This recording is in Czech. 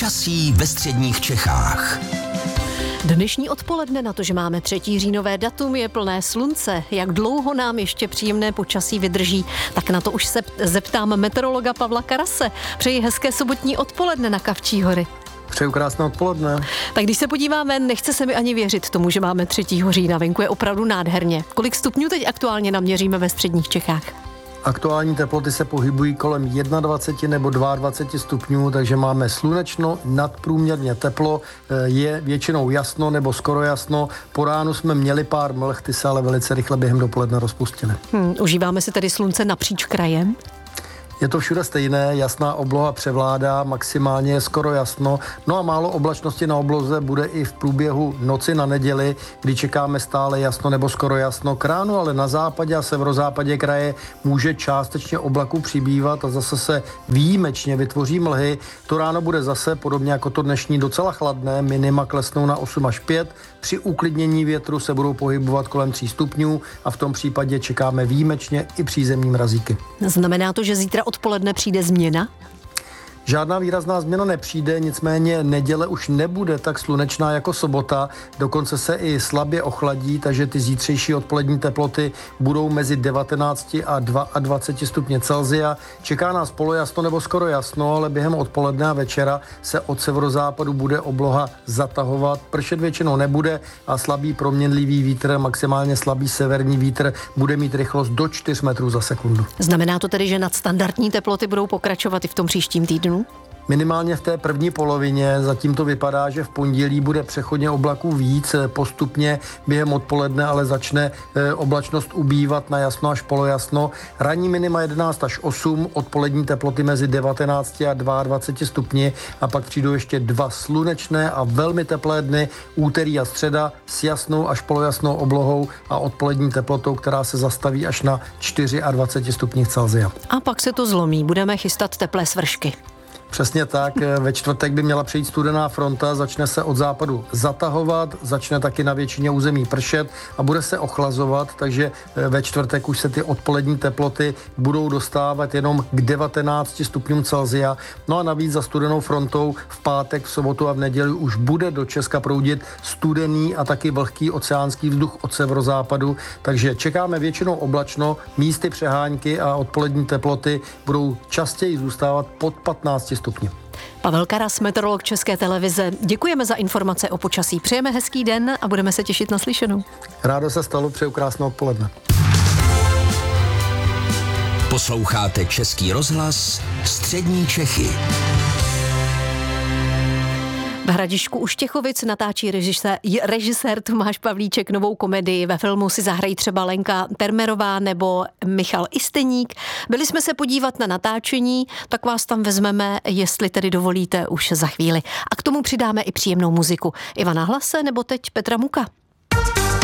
Počasí ve středních Čechách. Dnešní odpoledne na to, že máme 3. říjnové datum, je plné slunce. Jak dlouho nám ještě příjemné počasí vydrží, tak na to už se zeptám meteorologa Pavla Karase. Přeji hezké sobotní odpoledne na Kavčí hory. Přeju krásné odpoledne. Tak když se podíváme, nechce se mi ani věřit tomu, že máme 3. října. Venku je opravdu nádherně. Kolik stupňů teď aktuálně naměříme ve středních Čechách? Aktuální teploty se pohybují kolem 21 nebo 22 stupňů, takže máme slunečno, nadprůměrně teplo, je většinou jasno nebo skoro jasno. Po ránu jsme měli pár mlh, ty se ale velice rychle během dopoledne rozpustily. Užíváme si tedy slunce napříč krajem? Je to všude stejné, jasná obloha převládá, maximálně je skoro jasno, no a málo oblačnosti na obloze bude i v průběhu noci na neděli, kdy čekáme stále jasno nebo skoro jasno. K ránu ale na západě a severozápadě kraje může částečně oblaků přibývat a zase se výjimečně vytvoří mlhy. To ráno bude zase, podobně jako to dnešní, docela chladné, minima klesnou na 8 až 5, při uklidnění větru se budou pohybovat kolem 3 stupňů a v tom případě čekáme výjimečně i přízemní mrazíky. Znamená to, že zítra odpoledne přijde změna? Žádná výrazná změna nepřijde, nicméně neděle už nebude tak slunečná jako sobota, dokonce se i slabě ochladí, takže ty zítřejší odpolední teploty budou mezi 19 a 22 stupně Celsia. Čeká nás polojasno nebo skoro jasno, ale během odpoledne a večera se od severozápadu bude obloha zatahovat, pršet většinou nebude a slabý proměnlivý vítr, maximálně slabý severní vítr bude mít rychlost do 4 metrů za sekundu. Znamená to tedy, že nadstandardní teploty budou pokračovat i v tom příštím týdnu? Minimálně v té první polovině, zatím to vypadá, že v pondělí bude přechodně oblaků víc, postupně během odpoledne, ale začne oblačnost ubývat na jasno až polojasno. Ranní minima 11 až 8, odpolední teploty mezi 19 a 22 stupni a pak přijdou ještě 2 slunečné a velmi teplé dny, úterý a středa s jasnou až polojasnou oblohou a odpolední teplotou, která se zastaví až na 24 stupních Celsia. A pak se to zlomí, budeme chystat teplé svršky. Přesně tak, ve čtvrtek by měla přijít studená fronta, začne se od západu zatahovat, začne taky na většině území pršet a bude se ochlazovat, takže ve čtvrtek už se ty odpolední teploty budou dostávat jenom k 19 stupňům Celsia. No a navíc za studenou frontou v pátek, v sobotu a v neděli už bude do Česka proudit studený a taky vlhký oceánský vzduch od severozápadu, takže čekáme většinou oblačno, místy přehánky a odpolední teploty budou častěji zůstávat pod 15 stupňů. Pavel Karas, meteorolog České televize. Děkujeme za informace o počasí. Přejeme hezký den a budeme se těšit na slyšenou. Rádo se stalo, přeju krásné odpoledne. Posloucháte Český rozhlas Střední Čechy. V Hradišku u Štěchovic natáčí režisér Tomáš Pavlíček novou komedii. Ve filmu si zahrají třeba Lenka Termerová nebo Michal Isteník. Byli jsme se podívat na natáčení, tak vás tam vezmeme, jestli tedy dovolíte, už za chvíli. A k tomu přidáme i příjemnou muziku. Ivana Hlase nebo teď Petra Muka.